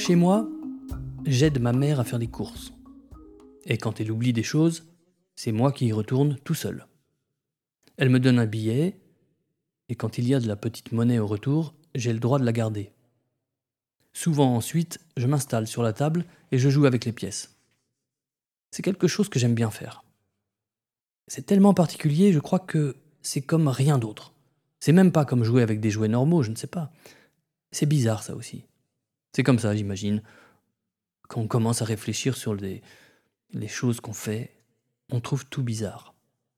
Chez moi, j'aide ma mère à faire des courses. Et quand elle oublie des choses, c'est moi qui y retourne tout seul. Elle me donne un billet, et quand il y a de la petite monnaie au retour, j'ai le droit de la garder. Souvent ensuite, je m'installe sur la table et je joue avec les pièces. C'est quelque chose que j'aime bien faire. C'est tellement particulier, je crois que c'est comme rien d'autre. C'est même pas comme jouer avec des jouets normaux, je ne sais pas. C'est bizarre ça aussi. C'est comme ça, j'imagine. Quand on commence à réfléchir sur les choses qu'on fait, on trouve tout bizarre.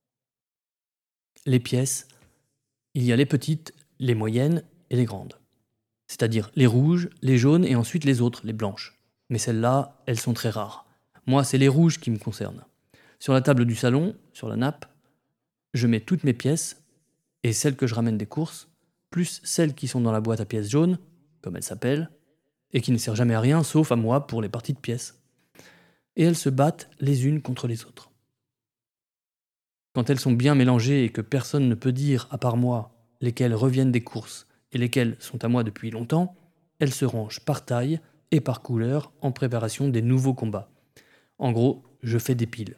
Les pièces, il y a les petites, les moyennes et les grandes. C'est-à-dire les rouges, les jaunes et ensuite les autres, les blanches. Mais celles-là, elles sont très rares. Moi, c'est les rouges qui me concernent. Sur la table du salon, sur la nappe, je mets toutes mes pièces, et celles que je ramène des courses, plus celles qui sont dans la boîte à pièces jaunes, comme elle s'appelle, et qui ne sert jamais à rien sauf à moi pour les parties de pièces. Et elles se battent les unes contre les autres. Quand elles sont bien mélangées et que personne ne peut dire, à part moi, lesquelles reviennent des courses et lesquelles sont à moi depuis longtemps, elles se rangent par taille et par couleur en préparation des nouveaux combats. En gros, je fais des piles.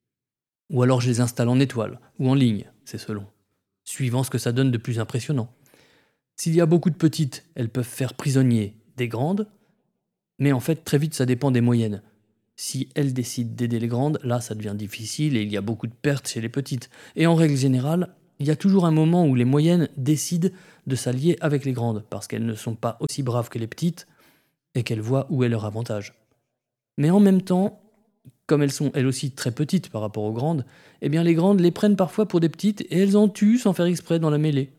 Ou alors je les installe en étoile, ou en ligne, c'est selon, suivant ce que ça donne de plus impressionnant. S'il y a beaucoup de petites, elles peuvent faire prisonnier des grandes, mais en fait très vite ça dépend des moyennes. Si elles décident d'aider les grandes, là ça devient difficile et il y a beaucoup de pertes chez les petites. Et en règle générale, il y a toujours un moment où les moyennes décident de s'allier avec les grandes, parce qu'elles ne sont pas aussi braves que les petites et qu'elles voient où est leur avantage. Mais en même temps, comme elles sont elles aussi très petites par rapport aux grandes, eh bien les grandes les prennent parfois pour des petites et elles en tuent sans faire exprès dans la mêlée.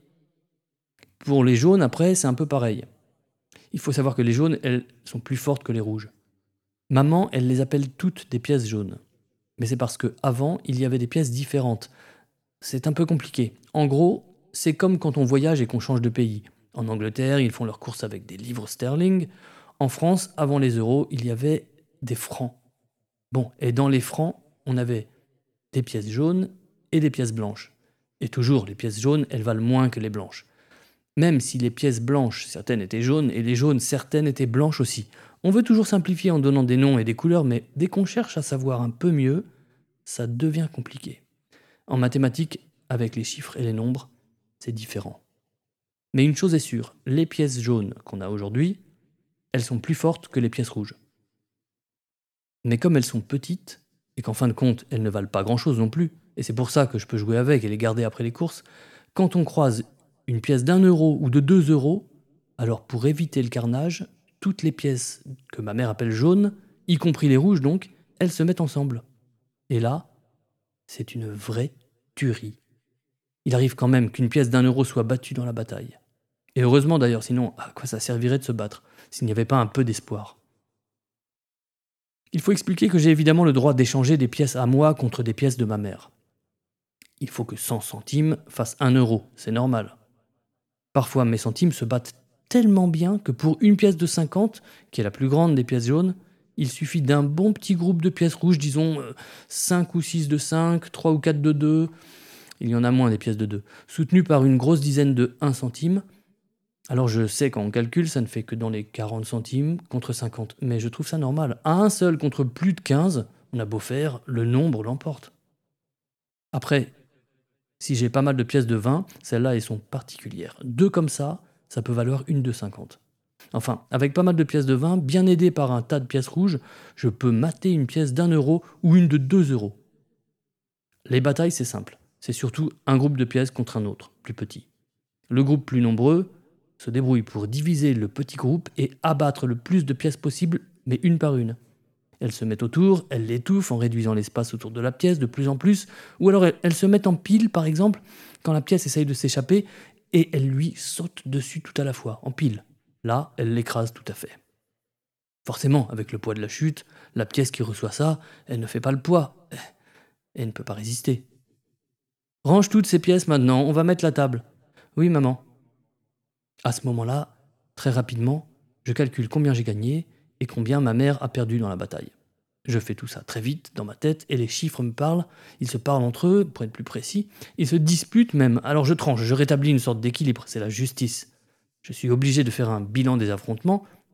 Pour les jaunes, après, c'est un peu pareil. Il faut savoir que les jaunes, elles sont plus fortes que les rouges. Maman, elle les appelle toutes des pièces jaunes. Mais c'est parce que avant, il y avait des pièces différentes. C'est un peu compliqué. En gros, c'est comme quand on voyage et qu'on change de pays. En Angleterre, ils font leurs courses avec des livres sterling. En France, avant les euros, il y avait des francs. Bon, et dans les francs, on avait des pièces jaunes et des pièces blanches. Et toujours, les pièces jaunes, elles valent moins que les blanches. Même si les pièces blanches, certaines étaient jaunes, et les jaunes, certaines étaient blanches aussi. On veut toujours simplifier en donnant des noms et des couleurs, mais dès qu'on cherche à savoir un peu mieux, ça devient compliqué. En mathématiques, avec les chiffres et les nombres, c'est différent. Mais une chose est sûre, les pièces jaunes qu'on a aujourd'hui, elles sont plus fortes que les pièces rouges. Mais comme elles sont petites, et qu'en fin de compte, elles ne valent pas grand-chose non plus, et c'est pour ça que je peux jouer avec et les garder après les courses, quand on croise une pièce d'1 € ou de 2 €, alors pour éviter le carnage, toutes les pièces que ma mère appelle jaunes, y compris les rouges donc, elles se mettent ensemble. Et là, c'est une vraie tuerie. Il arrive quand même qu'une pièce d'1 € soit battue dans la bataille. Et heureusement d'ailleurs, sinon à quoi ça servirait de se battre, s'il n'y avait pas un peu d'espoir. Il faut expliquer que j'ai évidemment le droit d'échanger des pièces à moi contre des pièces de ma mère. Il faut que 100 centimes fassent 1 €, c'est normal. Parfois, mes centimes se battent tellement bien que pour une pièce de 50, qui est la plus grande des pièces jaunes, il suffit d'un bon petit groupe de pièces rouges, disons 5 ou 6 de 5, 3 ou 4 de 2, il y en a moins des pièces de 2, soutenues par une grosse dizaine de 1 centime. Alors je sais quand on calcule, ça ne fait que dans les 40 centimes contre 50, mais je trouve ça normal. À un seul contre plus de 15, on a beau faire, le nombre l'emporte. Après, si j'ai pas mal de pièces de 20, celles-là, elles sont particulières. Deux comme ça peut valoir une de 50. Enfin, avec pas mal de pièces de 20, bien aidé par un tas de pièces rouges, je peux mater une pièce d'1 € ou une de 2 €. Les batailles, c'est simple. C'est surtout un groupe de pièces contre un autre, plus petit. Le groupe plus nombreux se débrouille pour diviser le petit groupe et abattre le plus de pièces possible, mais une par une. Elles se mettent autour, elles l'étouffent en réduisant l'espace autour de la pièce de plus en plus, ou alors elles se mettent en pile, par exemple, quand la pièce essaye de s'échapper, et elles lui sautent dessus tout à la fois, en pile. Là, elles l'écrasent tout à fait. Forcément, avec le poids de la chute, la pièce qui reçoit ça, elle ne fait pas le poids. Elle ne peut pas résister. Range toutes ces pièces maintenant, on va mettre la table. Oui, maman. À ce moment-là, très rapidement, je calcule combien j'ai gagné et combien ma mère a perdu dans la bataille. Je fais tout ça très vite dans ma tête et les chiffres me parlent, ils se parlent entre eux, pour être plus précis, ils se disputent même, alors je tranche, je rétablis une sorte d'équilibre, c'est la justice. Je suis obligé de faire un bilan des affrontements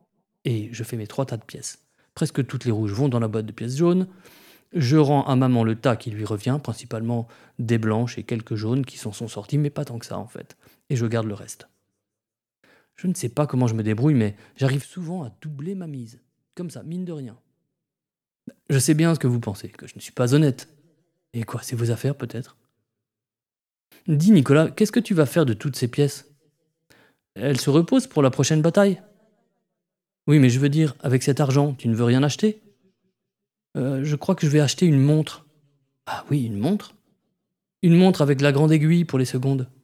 et je fais mes 3 tas de pièces. Presque toutes les rouges vont dans la boîte de pièces jaunes. Je rends à maman le tas qui lui revient, principalement des blanches et quelques jaunes qui s'en sont sortis, mais pas tant que ça en fait. Et je garde le reste. Je ne sais pas comment je me débrouille, mais j'arrive souvent à doubler ma mise. Comme ça, mine de rien. Je sais bien ce que vous pensez, que je ne suis pas honnête. Et quoi, c'est vos affaires peut-être? Dis Nicolas, qu'est-ce que tu vas faire de toutes ces pièces? Elles se reposent pour la prochaine bataille? Oui, mais je veux dire, avec cet argent, tu ne veux rien acheter? Je crois que je vais acheter une montre. Ah oui, une montre? Une montre avec la grande aiguille pour les secondes.